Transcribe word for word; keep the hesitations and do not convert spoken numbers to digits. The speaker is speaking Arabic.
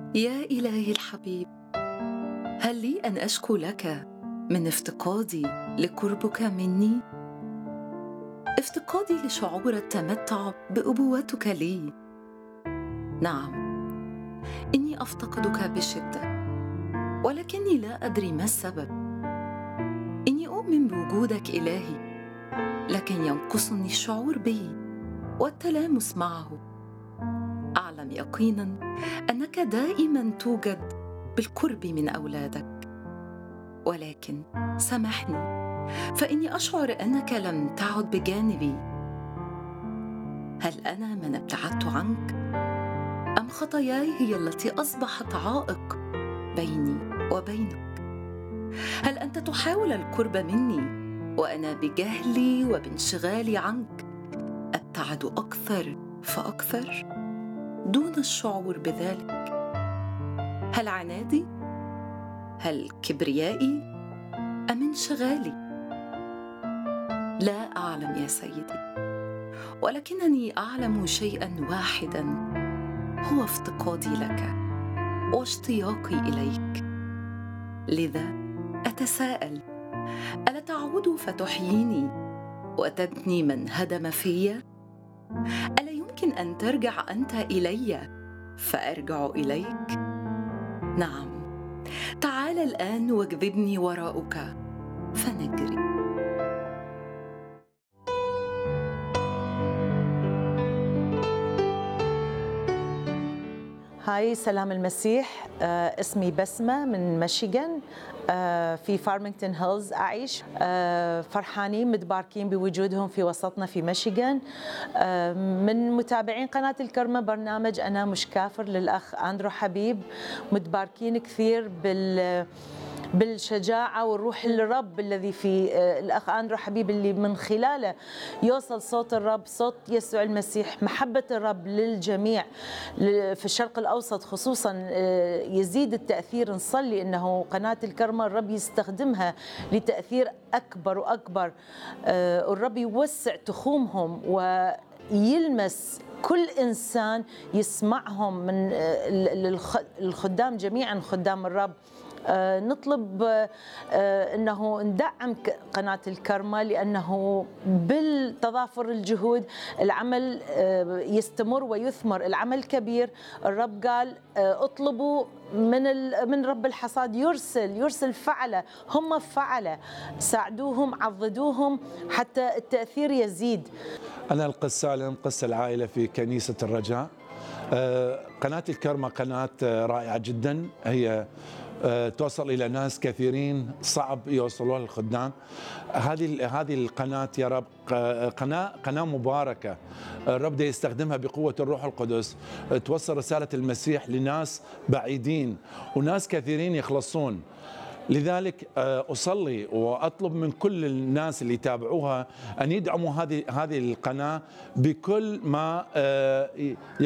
يا إلهي الحبيب، هل لي أن أشكو لك من افتقادي لقربك مني؟ افتقادي لشعور التمتع بأبوتك لي. نعم، إني أفتقدك بشدة، ولكني لا أدري ما السبب. إني أؤمن بوجودك إلهي، لكن ينقصني الشعور به والتلامس معه. أعلم يقيناً أنك دائماً توجد بالقرب من أولادك، ولكن سامحني فإني أشعر أنك لم تعد بجانبي. هل أنا من ابتعدت عنك، أم خطاياي هي التي أصبحت عائق بيني وبينك؟ هل أنت تحاول القرب مني وأنا بجهلي وبانشغالي عنك أبتعد أكثر فأكثر دون الشعور بذلك؟ هل عنادي؟ هل كبريائي؟ أم انشغالي؟ لا أعلم يا سيدي، ولكنني أعلم شيئاً واحداً، هو افتقادي لك واشتياقي إليك. لذا أتساءل، ألا تعود فتحييني وتبني من هدم في؟ ألا يمكن أن ترجع أنت إلي فأرجع إليك؟ نعم، تعال الآن واجذبني وراءك فنجري. هاي سلام المسيح. آه اسمي بسمة من ميشيغان، آه في فارمينغتون هيلز أعيش. آه فرحانين متباركين بوجودهم في وسطنا في ميشيغان. آه من متابعين قناة الكرمة برنامج أنا مش كافر للأخ أندرو حبيب، متباركين كثير بال بالشجاعة والروح الرب الذي في الأخ أندرو حبيب، اللي من خلاله يوصل صوت الرب، صوت يسوع المسيح، محبة الرب للجميع في الشرق الأوسط خصوصا، يزيد التأثير. نصلي أنه قناة الكرمة الرب يستخدمها لتأثير أكبر وأكبر، الرب يوسع تخومهم ويلمس كل إنسان يسمعهم من الخدام جميعا، خدام الرب. آه نطلب آه أنه ندعم قناة الكرمة، لأنه بالتضافر الجهود العمل آه يستمر ويثمر. العمل كبير، الرب قال آه اطلبوا من من رب الحصاد يرسل يرسل فعلة، هم فعلة، ساعدوهم، عضدوهم حتى التأثير يزيد. أنا القس سالم، قس العائلة في كنيسة الرجاء. آه قناة الكرمة قناة رائعة جدا، هي توصل إلى ناس كثيرين صعب يوصلون للخدام. هذه هذه القناة يا رب قناة قناة مباركة، الرب ده يستخدمها بقوة الروح القدس، توصل رسالة المسيح لناس بعيدين وناس كثيرين يخلصون. لذلك أصلي وأطلب من كل الناس اللي يتابعوها أن يدعموا هذه هذه القناة بكل ما